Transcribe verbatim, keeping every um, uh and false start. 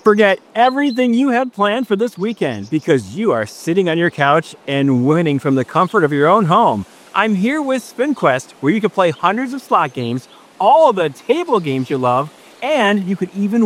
Forget everything you had planned for this weekend because you are sitting on your couch and winning from the comfort of your own home. I'm here with SpinQuest, where you can play hundreds of slot games, all of the table games you love, and you could even